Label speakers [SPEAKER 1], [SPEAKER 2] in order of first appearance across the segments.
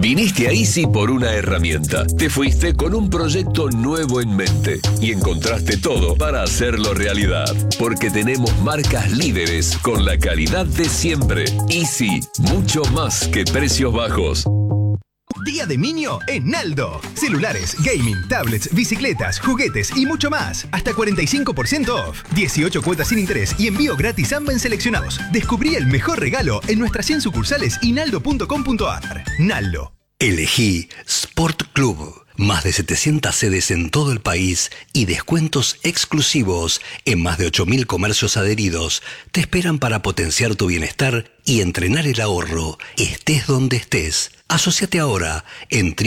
[SPEAKER 1] Viniste a Easy por una herramienta. Te fuiste con un proyecto nuevo en mente y encontraste todo para hacerlo realidad. Porque tenemos marcas líderes con la calidad de siempre. Easy, mucho más que precios bajos.
[SPEAKER 2] Día de Minio en Naldo. Celulares, gaming, tablets, bicicletas, juguetes y mucho más. Hasta 45% off. 18 cuotas sin interés y envío gratis a en seleccionados. Descubrí el mejor regalo en nuestras 100 sucursales y naldo.com.ar. Naldo.
[SPEAKER 3] Elegí Sport Club. Más de 700 sedes en todo el país y descuentos exclusivos en más de 8.000 comercios adheridos te esperan para potenciar tu bienestar y entrenar el ahorro, estés donde estés. Asociate ahora en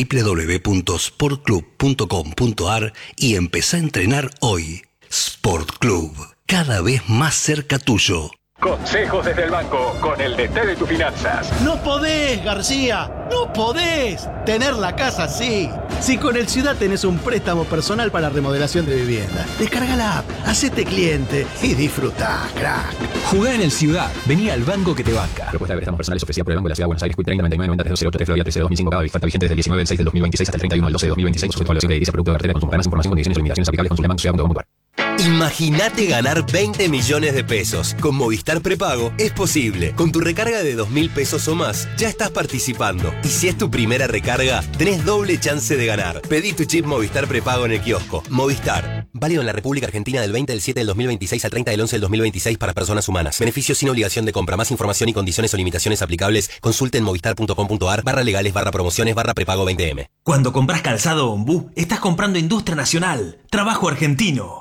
[SPEAKER 3] www.sportclub.com.ar y empezá a entrenar hoy. Sport Club, cada vez más cerca tuyo.
[SPEAKER 4] Consejos desde el banco con el DT de tus finanzas.
[SPEAKER 5] No podés, García, no podés tener la casa así. Si con el Ciudad tenés un préstamo personal para remodelación de vivienda, descarga la app, hacete cliente y disfrutá, crack.
[SPEAKER 6] Jugá en el Ciudad, vení al banco que te banca. Propuesta de préstamos personales ofrecida por el Banco de la Ciudad de Buenos Aires, Quit 30 99 90 308 Florida 13 2005, cada oferta vigente desde el 19 del 6 del 2026 hasta el 31 del 12 de 2026, sujeto a evaluación de edilicia, producto de cartera de consumo. Para más información, condiciones y limitaciones aplicables, consulta bancociudad.com.ar.
[SPEAKER 7] Imagínate ganar 20 millones de pesos. Con Movistar Prepago es posible. Con tu recarga de 2.000 pesos o más, ya estás participando. Y si es tu primera recarga, tenés doble chance de ganar. Pedí tu chip Movistar Prepago en el kiosco. Movistar. Válido en la República Argentina del 20 del 7 del 2026 al 30 del 11 del 2026 para personas humanas. Beneficios sin obligación de compra. Más información y condiciones o limitaciones aplicables, consulte en movistar.com.ar/legales/promociones/prepago 20M.
[SPEAKER 8] Cuando compras calzado Ombú, estás comprando industria nacional, trabajo argentino.